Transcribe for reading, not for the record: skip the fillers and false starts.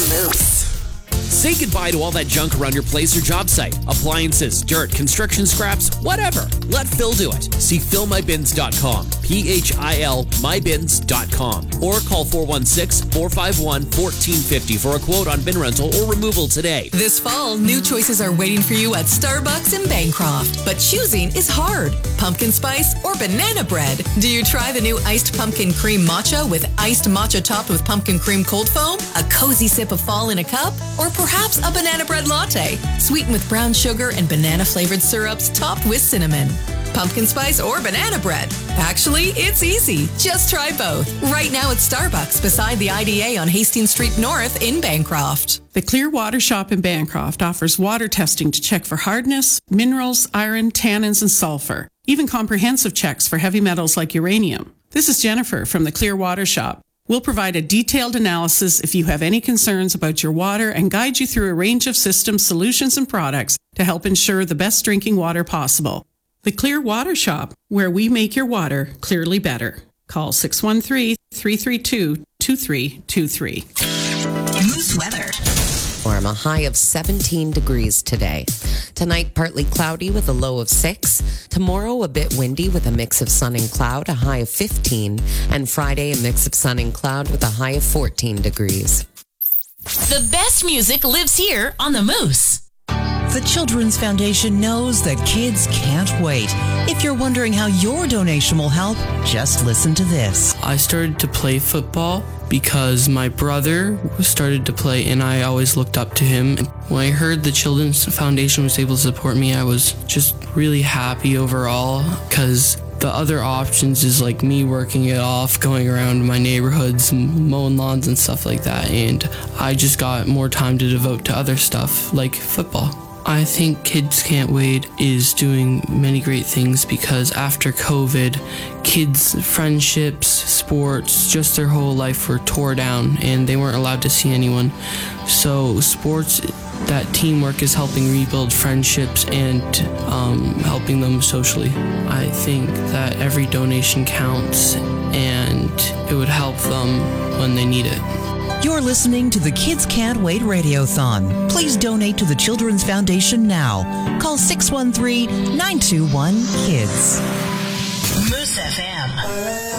Moose. Say goodbye to all that junk around your place or job site. Appliances, dirt, construction scraps, whatever. Let Phil do it. See philmybins.com. PHIL mybins.com. Or call 416-451-1450 for a quote on bin rental or removal today. This fall, new choices are waiting for you at Starbucks in Bancroft. But choosing is hard. Pumpkin spice or banana bread? Do you try the new iced pumpkin cream matcha with iced matcha topped with pumpkin cream cold foam? A cozy sip of fall in a cup? Or perhaps a banana bread latte, sweetened with brown sugar and banana-flavored syrups topped with cinnamon. Pumpkin spice or banana bread? Actually, it's easy. Just try both. Right now at Starbucks beside the IDA on Hastings Street North in Bancroft. The Clear Water Shop in Bancroft offers water testing to check for hardness, minerals, iron, tannins, and sulfur. Even comprehensive checks for heavy metals like uranium. This is Jennifer from the Clear Water Shop. We'll provide a detailed analysis if you have any concerns about your water and guide you through a range of systems, solutions, and products to help ensure the best drinking water possible. The Clear Water Shop, where we make your water clearly better. Call 613-332-2323. Moose weather. A high of 17 degrees today. Tonight, partly cloudy with a low of 6. Tomorrow, a bit windy with a mix of sun and cloud, a high of 15. And Friday, a mix of sun and cloud with a high of 14 degrees. The best music lives here on the Moose. The Children's Foundation knows that kids can't wait. If you're wondering how your donation will help, just listen to this. I started to play football because my brother started to play and I always looked up to him. When I heard the Children's Foundation was able to support me, I was just really happy overall because the other options is like me working it off, going around my neighborhoods, mowing lawns and stuff like that. And I just got more time to devote to other stuff like football. I think Kids Can't Wait is doing many great things because after COVID, kids' friendships, sports, just their whole life were tore down and they weren't allowed to see anyone. So sports, that teamwork is helping rebuild friendships and helping them socially. I think that every donation counts and it would help them when they need it. You're listening to the Kids Can't Wait Radiothon. Please donate to the Children's Foundation now. Call 613-921-KIDS. Moose FM.